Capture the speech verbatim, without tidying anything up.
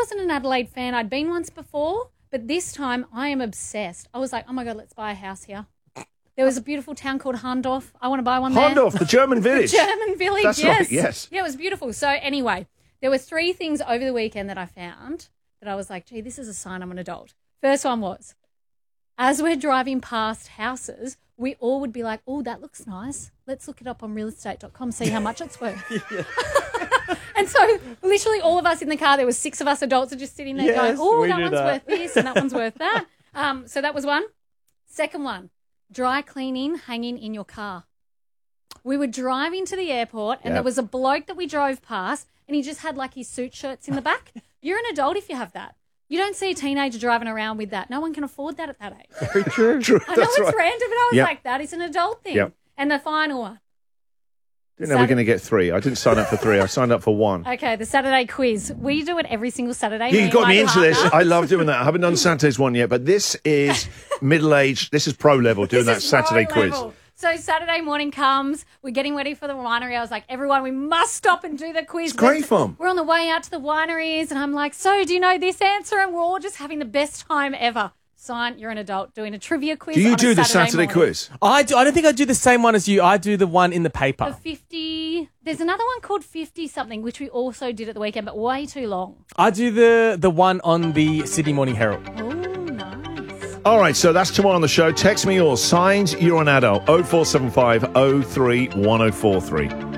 wasn't an Adelaide fan. I'd been once before, but this time I am obsessed. I was like, oh, my God, let's buy a house here. There was a beautiful town called Hahndorf. I want to buy one there. Hahndorf, the German village. The German village, That's yes. right, yes. Yeah, it was beautiful. So anyway, there were three things over the weekend that I found that I was like, gee, this is a sign I'm an adult. First one was, as we're driving past houses, we all would be like, oh, that looks nice. Let's look it up on real estate dot com, see how much it's worth. And so literally all of us in the car, there was six of us adults are just sitting there Yes, going, oh, we that do one's that. worth this and that one's worth that. Um, so that was one. Second one, dry cleaning hanging in your car. We were driving to the airport and Yep. there was a bloke that we drove past and he just had like his suit shirts in the back. You're an adult if you have that. You don't see a teenager driving around with that. No one can afford that at that age. Very true. True. I know That's it's right. random, but I was Yep. like, that is an adult thing. Yep. And the final one. Didn't know we were going to get three. I didn't sign up for three. I signed up for one. Okay, the Saturday quiz. We do it every single Saturday. You and got my me into this. partner. I love doing that. I haven't done Saturday's one yet, but this is middle-aged. This is pro level doing that This is Saturday pro quiz. level. So Saturday morning comes, we're getting ready for the winery. I was like, everyone, we must stop and do the quiz. It's great We're- fun. We're on the way out to the wineries, and I'm like, so do you know this answer? And we're all just having the best time ever. Sign, you're an adult doing a trivia quiz. Do you on a do the Saturday Saturday morning. quiz? I, do, I don't think I do the same one as you. I do the one in the The paper. fifty, there's another one called fifty something, which we also did at the weekend, but way too long. I do the, the one on the Sydney Morning Herald. Oh, nice. All right, so that's tomorrow on the show. Text me yours. Signs, you're an adult. oh four seven five oh three one oh four three.